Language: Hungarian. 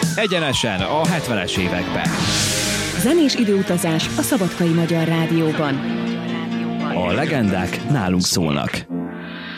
Egyenesen a 70-es évekbe. Zenés időutazás a Szabadkai Magyar Rádióban. A legendák nálunk szólnak.